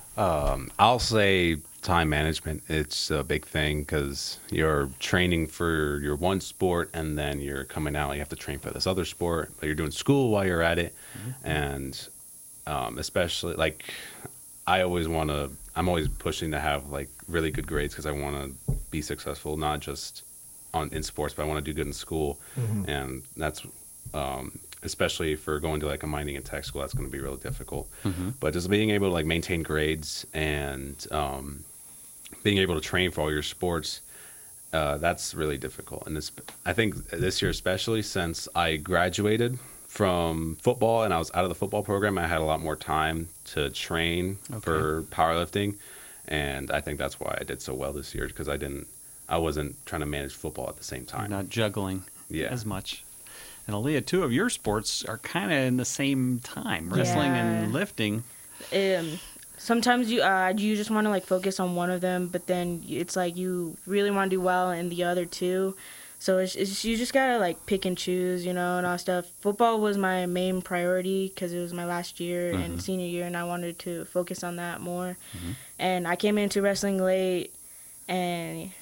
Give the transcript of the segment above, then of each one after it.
I'll say time management. It's a big thing because you're training for your one sport and then you're coming out. You have to train for this other sport, but you're doing school while you're at it. And especially like I always want to, I'm always pushing to have like really good grades because I want to be successful, not just in sports, but I want to do good in school. And that's, especially for going to like a mining and tech school, that's going to be really difficult. But just being able to like maintain grades and being able to train for all your sports, that's really difficult. And this, I think this year especially, since I graduated from football and I was out of the football program, I had a lot more time to train for powerlifting, and I think that's why I did so well this year because I wasn't trying to manage football at the same time. You're not juggling as much. And Aaliyah, two of your sports are kind of in the same time, wrestling and lifting. Sometimes you just want to like focus on one of them, but then it's like you really want to do well in the other two. So it's you just gotta like pick and choose, and all that stuff. Football was my main priority because it was my last year and senior year, and I wanted to focus on that more. And I came into wrestling late, and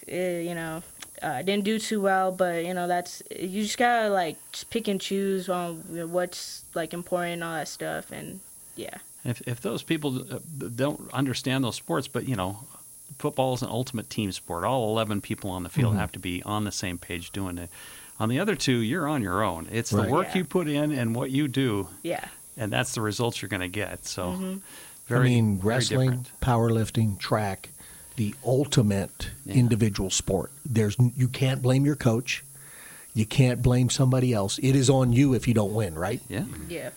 I didn't do too well. But that's you just gotta like just pick and choose on what's like important and all that stuff. And yeah. If those people don't understand those sports, but football is an ultimate team sport. All 11 people on the field have to be on the same page doing it. On the other two, you're on your own. It's the work you put in and what you do. Yeah. And that's the results you're going to get. So, wrestling, very powerlifting, track, the ultimate individual sport. You can't blame your coach. You can't blame somebody else. It is on you if you don't win, right? Yeah. Yeah.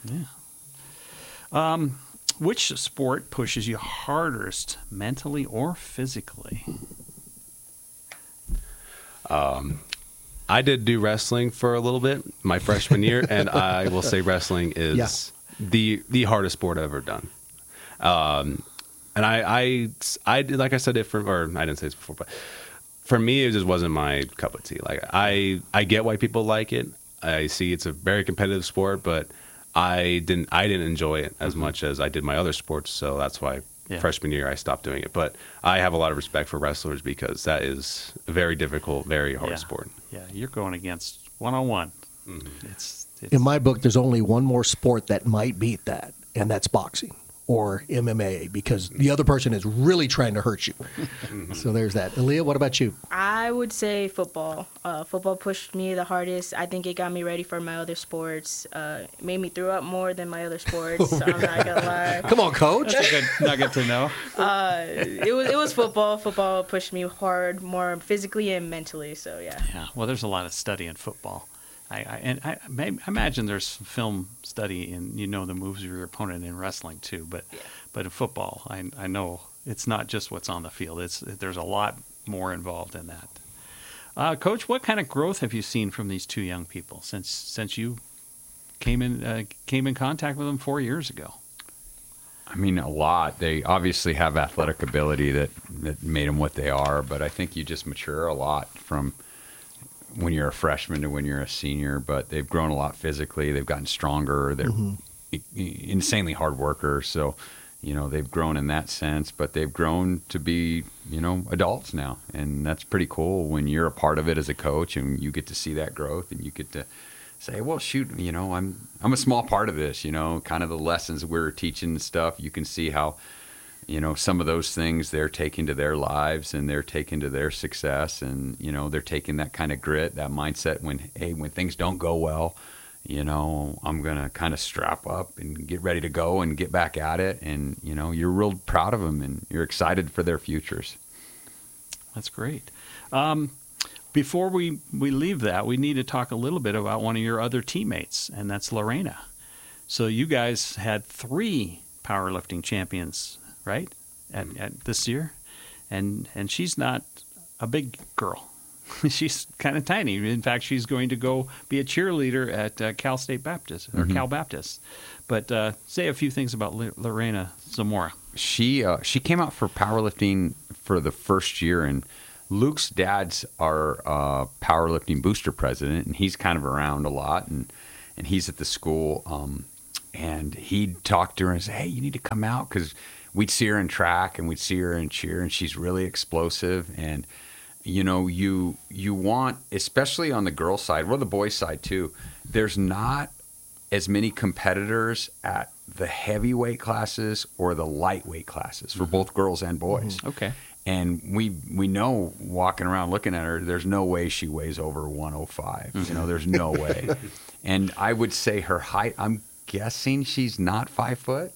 Yeah. Which sport pushes you hardest, mentally or physically? I did do wrestling for a little bit my freshman year, and I will say wrestling is the hardest sport I've ever done. And I did, like I said it or I didn't say this before, but for me it just wasn't my cup of tea. Like I get why people like it. I see it's a very competitive sport, but I didn't enjoy it as much as I did my other sports, so that's why freshman year I stopped doing it. But I have a lot of respect for wrestlers because that is a very difficult, very hard sport. Yeah, you're going against one-on-one. It's In my book, there's only one more sport that might beat that, and that's boxing or MMA, because the other person is really trying to hurt you. So there's that. Aaliyah, what about you? I would say football. Football pushed me the hardest. I think it got me ready for my other sports. It made me throw up more than my other sports. So I'm not gonna lie. Come on, coach. That's a good nugget to know. It was football. Football pushed me hard, more physically and mentally. So yeah. Yeah. Well, there's a lot of study in football. I imagine there's some film study in the moves of your opponent in wrestling too, but in football, I know it's not just what's on the field. There's a lot more involved in that. Coach, what kind of growth have you seen from these two young people since you came in contact with them 4 years ago? I mean, a lot. They obviously have athletic ability that made them what they are, but I think you just mature a lot from when you're a freshman to when you're a senior. But they've grown a lot physically. They've gotten stronger. They're insanely hard workers. So, they've grown in that sense, but they've grown to be, adults now. And that's pretty cool when you're a part of it as a coach and you get to see that growth and you get to say, well, shoot, I'm a small part of this, kind of the lessons we're teaching and stuff. You can see how, some of those things they're taking to their lives and they're taking to their success, and, they're taking that kind of grit, that mindset when things don't go well, I'm going to kind of strap up and get ready to go and get back at it. And, you're real proud of them and you're excited for their futures. That's great. Before we leave that, we need to talk a little bit about one of your other teammates, and that's Lorena. So you guys had 3 powerlifting champions, right, at this year? And she's not a big girl. She's kind of tiny. In fact, she's going to go be a cheerleader at Cal State Baptist, or Cal Baptist. But say a few things about Lorena Zamora. She came out for powerlifting for the first year, and Luke's dad's our powerlifting booster president, and he's kind of around a lot, and he's at the school. And he talked to her and said, hey, you need to come out because we'd see her in track and we'd see her in cheer, and she's really explosive. And you know, you want, especially on the girls' side or the boys' side too, there's not as many competitors at the heavyweight classes or the lightweight classes for both girls and boys. Okay. And we know, walking around looking at her, there's no way she weighs over 105. You know, there's no way. And I would say her height, I'm guessing she's not 5 foot.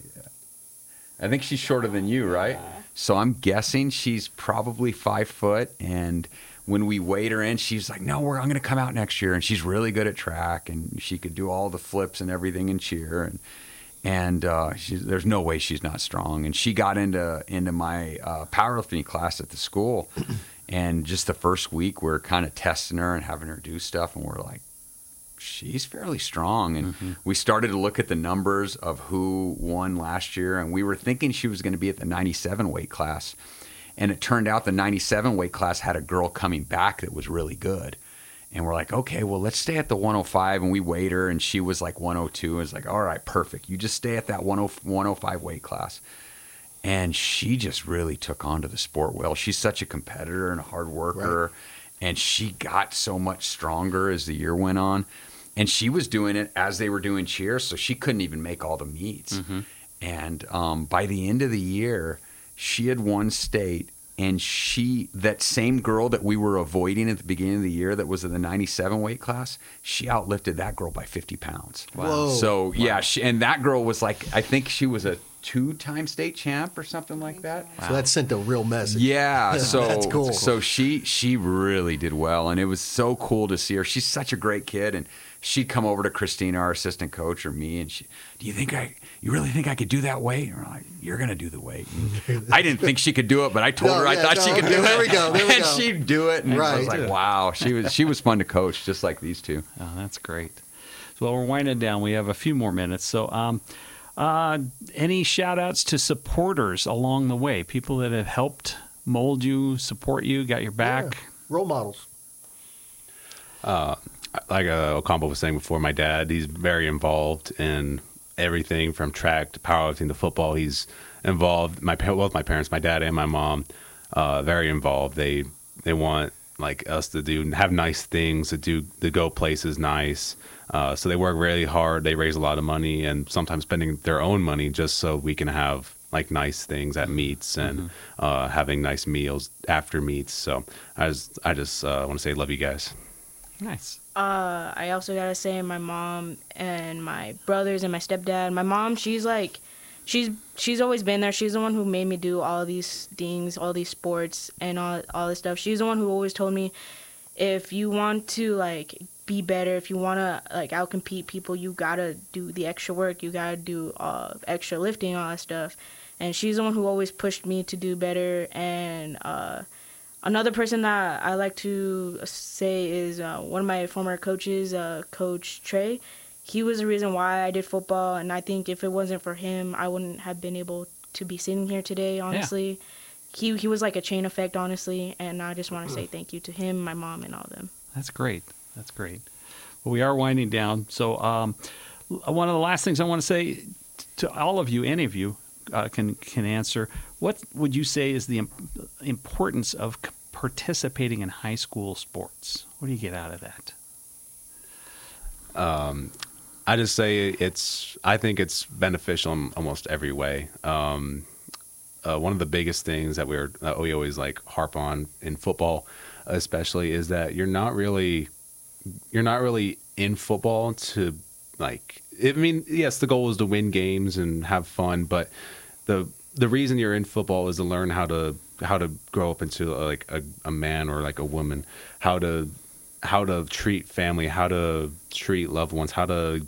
I think she's shorter than you, right? So I'm guessing she's probably 5 foot. And when we weighed her in, she's like, no, I'm going to come out next year. And she's really good at track, and she could do all the flips and everything in cheer. And there's no way she's not strong. And she got into my powerlifting class at the school. And just the first week, we're kind of testing her and having her do stuff. And we're like, she's fairly strong. And we started to look at the numbers of who won last year. And we were thinking she was going to be at the 97 weight class. And it turned out the 97 weight class had a girl coming back that was really good. And we're like, okay, well, let's stay at the 105. And we weighed her, and she was like 102. And it's like, all right, perfect. You just stay at that 105 weight class. And she just really took on to the sport well. She's such a competitor and a hard worker. Right. And she got so much stronger as the year went on. And she was doing it as they were doing cheer, so she couldn't even make all the meets. And by the end of the year, she had won state. And that same girl that we were avoiding at the beginning of the year that was in the 97 weight class, she outlifted that girl by 50 pounds. Wow. Whoa. So, yeah, and that girl was like, I think she was a 2-time state champ or something like that. Wow. So that sent a real message. Yeah, so that's cool. So she really did well, and it was so cool to see her. She's such a great kid, and she'd come over to Christina, our assistant coach, or me, and you really think I could do that weight? And we're like, you're going to do the weight. I didn't think she could do it, but I told her I thought she could do it. There we go. And she'd do it, and I was like, wow, she was fun to coach, just like these two. Oh, that's great. So we're winding down. We have a few more minutes. So any shout-outs to supporters along the way, people that have helped mold you, support you, got your back? Yeah. Role models. Like Ocampo was saying before, my dad, he's very involved in everything from track to powerlifting to football. He's involved. Both my parents, my dad and my mom, very involved. They want like us to have nice things, to go places nice. So they work really hard. They raise a lot of money, and sometimes spending their own money just so we can have like nice things at meets and having nice meals after meets. So I just want to say love you guys. Nice. I also gotta say my mom and my brothers and my stepdad. My mom, she's always been there. She's the one who made me do all these things, all these sports and all this stuff. She's the one who always told me, if you want to like be better, if you want to like outcompete people, you gotta do the extra work. You gotta do extra lifting, all that stuff. And she's the one who always pushed me to do better. And another person that I like to say is one of my former coaches, Coach Trey. He was the reason why I did football, and I think if it wasn't for him, I wouldn't have been able to be sitting here today, honestly. Yeah. He was like a chain effect, honestly, and I just want to say thank you to him, my mom, and all of them. That's great. That's great. Well, we are winding down. So one of the last things I want to say to all of you, any of you can answer, what would you say is the importance of participating in high school sports? What do you get out of that? I just say I think it's beneficial in almost every way. One of the biggest things that we always like harp on in football, especially, is that you're not really in football to like. I mean, yes, the goal is to win games and have fun, but the reason you're in football is to learn how to grow up into like a man or like a woman, how to treat family, how to treat loved ones, how to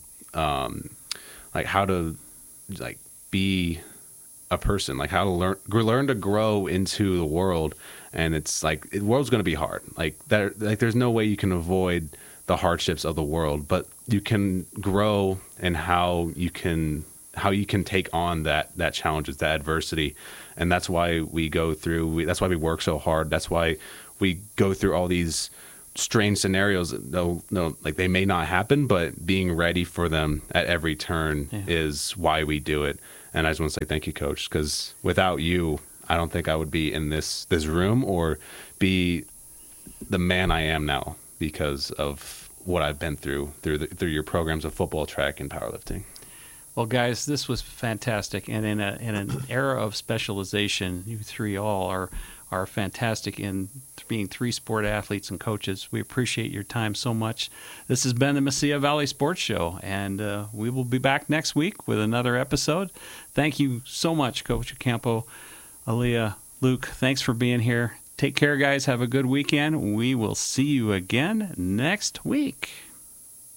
be a person, like how to learn to grow into the world. And it's like the world's going to be hard. Like there's no way you can avoid the hardships of the world, but you can grow in how you can take on that challenges, that adversity. And that's why we go through. That's why we work so hard. That's why we go through all these strange scenarios. No, like they may not happen, but being ready for them at every turn is why we do it. And I just want to say thank you, Coach, because without you, I don't think I would be in this room or be the man I am now because of what I've been through your programs of football, track, and powerlifting. Well, guys, this was fantastic, and in an era of specialization, you three all are fantastic in being three sport athletes and coaches. We appreciate your time so much. This has been the Mesilla Valley Sports Show, and we will be back next week with another episode. Thank you so much, Coach Ocampo, Aaliyah, Luke. Thanks for being here. Take care, guys. Have a good weekend. We will see you again next week.